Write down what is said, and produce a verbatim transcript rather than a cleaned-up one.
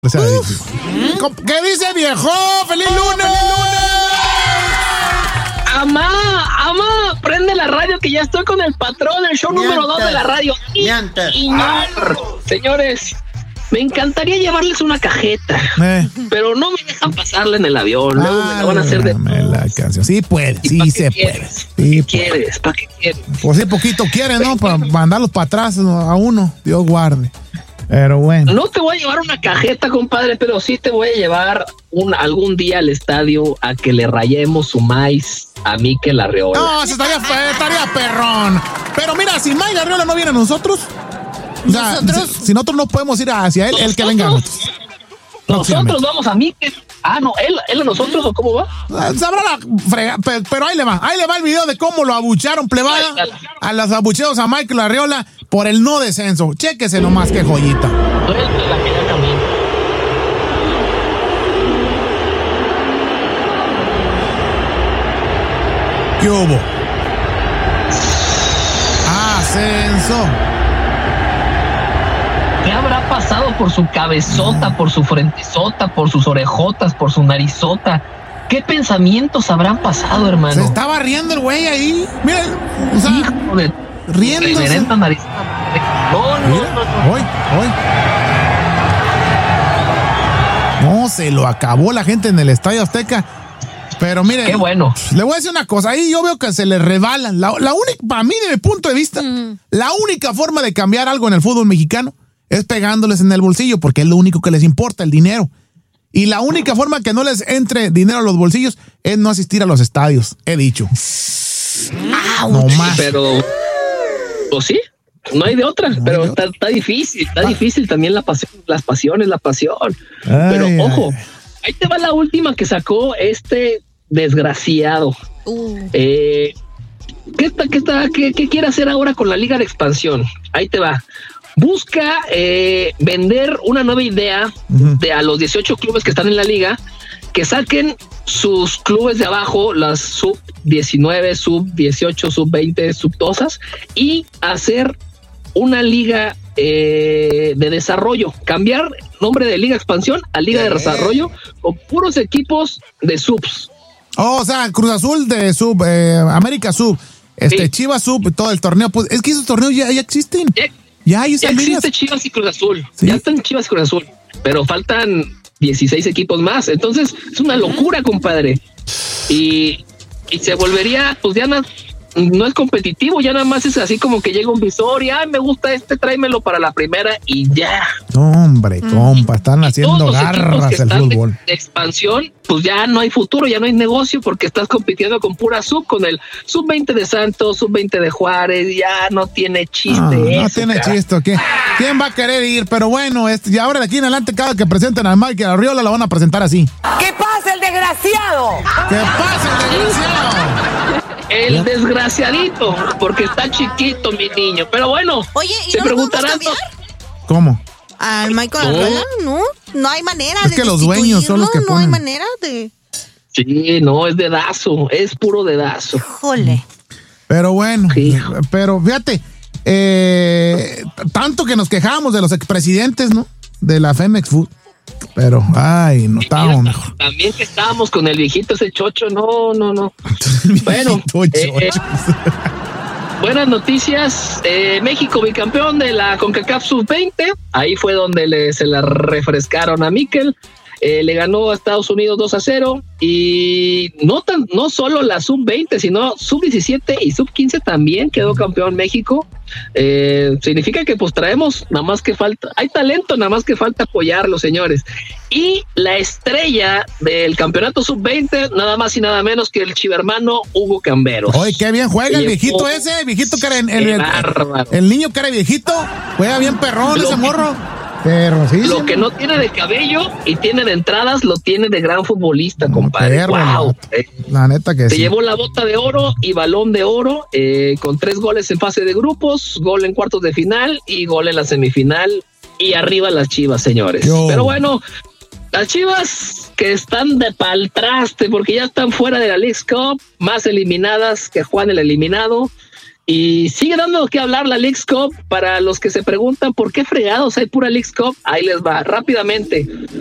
¿Qué dice, viejo? ¡Feliz lunes! Amá, amá, prende la radio que ya estoy con el patrón, el show número dos de la radio. Y, y no, señores, me encantaría llevarles una cajeta, eh. pero no me dejan pasarla en el avión. Luego ah, me la van a hacer de la canción. Sí puede, sí se puede. Sí, ¿Qué quieres? ¿Para qué quieres? Pues sí, poquito quieren, ¿no? Para mandarlos para atrás a uno. Dios guarde. Pero bueno. No te voy a llevar una cajeta, compadre, pero sí te voy a llevar un, algún día al estadio a que le rayemos su maíz a Mikel Arriola. No, eso estaría, estaría perrón. Pero mira, si Mikel Arriola no viene a nosotros, o sea, ¿Nosotros? Si, si nosotros no podemos ir hacia él, el que venga a nosotros. Nosotros vamos a Mikel. Ah, no, él, él a nosotros, ¿o cómo va? Sabrá la frega, pero ahí le va, ahí le va el video de cómo lo abucharon, plebada, a los abucheos a Mikel Arriola por el no descenso. Chéquese nomás, qué joyita. ¿Qué hubo? Ascenso. ¿Qué habrá pasado por su cabezota, por su frentezota, por sus orejotas, por su narizota? ¿Qué pensamientos habrán pasado, hermano? Se estaba riendo el güey ahí. Miren, o sea, hijo de riéndose. No, no, no, no, no. Hoy, hoy. No, se lo acabó la gente en el Estadio Azteca. Pero mire, qué bueno. Le voy a decir una cosa, ahí yo veo que se le rebalan. La, la única, para mí, de mi punto de vista, mm. la única forma de cambiar algo en el fútbol mexicano es pegándoles en el bolsillo, porque es lo único que les importa, el dinero. Y la única forma que no les entre dinero a los bolsillos es no asistir a los estadios, he dicho. No más. Pero, pues sí, no hay de otra, no pero está, está difícil, está ah. difícil también la pasión, las pasiones, la pasión. Ay, pero ay. Ojo, ahí te va la última que sacó este desgraciado. Uh. Eh, ¿qué, está, qué, está, qué, ¿Qué quiere hacer ahora con la Liga de Expansión? Ahí te va. Busca eh, vender una nueva idea uh-huh. de a los dieciocho clubes que están en la liga, que saquen sus clubes de abajo, las sub diecinueve, sub dieciocho, sub veinte, sub dosas, y hacer una liga eh, de desarrollo, cambiar nombre de Liga Expansión a Liga de Desarrollo con puros equipos de subs. Oh, o sea, Cruz Azul de sub, eh, América sub, este sí. Chivas sub, todo el torneo, pues es que esos torneos ya, ya existen. Ya, ya hay ya existe Chivas y Cruz Azul, ¿sí? Ya están Chivas y Cruz Azul, pero faltan dieciséis equipos más, entonces es una locura, compadre. Y, y se volvería, pues ya no, no es competitivo, ya nada más es así como que llega un visor y, ay, me gusta este, tráemelo para la primera y ya. No, hombre, compa, están haciendo garras el fútbol. De, de expansión, pues ya no hay futuro, ya no hay negocio porque estás compitiendo con pura sub, con el sub veinte de Santos, sub veinte de Juárez, ya no tiene chiste. No, eso, no tiene cara. chiste, ¿qué? ¿Quién va a querer ir? Pero bueno, este, y ahora de aquí en adelante, cada que presenten a Mikel Arriola, lo van a presentar así. ¿Qué pasa, el desgraciado? ¿Qué pasa, el desgraciado? El desgraciadito, porque está chiquito, mi niño. Pero bueno, oye, ¿y se no preguntarán. ¿Cómo? Al Mikel Arriola, no, no hay manera es de que los dueños son los que no ponen. hay manera de. Sí, no, es dedazo, es puro dedazo. Híjole. Pero bueno, sí. Pero fíjate, eh, tanto que nos quejamos de los expresidentes, ¿no? De la Femex Food. Pero, ay, no estábamos mejor. También que estábamos con el viejito ese chocho, no, no, no. Bueno, eh, eh, buenas noticias. Eh, México bicampeón de la CONCACAF sub veinte. Ahí fue donde le, se la refrescaron a Mikel. Eh, le ganó a Estados Unidos dos a cero y no tan, no solo la sub veinte, sino sub diecisiete y sub quince también quedó campeón México. Eh, significa que pues traemos, nada más que falta, hay talento, nada más que falta apoyarlo, señores. Y la estrella del campeonato sub veinte, nada más y nada menos que el chivermano Hugo Camberos. Oye, qué bien juega el viejito ese, viejito que era el, el, el, el niño que era viejito, juega bien perrón ese morro. Perro, sí, lo sí, que no tiene de cabello y tiene de entradas, lo tiene de gran futbolista, no, compadre. Perro, wow. La neta que Se sí. llevó la bota de oro y balón de oro eh, con tres goles en fase de grupos, gol en cuartos de final y gol en la semifinal. Y arriba las Chivas, señores. Yo. Pero bueno, las Chivas que están de pa'l traste porque ya están fuera de la Leagues Cup, más eliminadas que Juan el eliminado. Y sigue dando que hablar la Leagues Cup. Para los que se preguntan por qué fregados hay pura Leagues Cup, ahí les va rápidamente.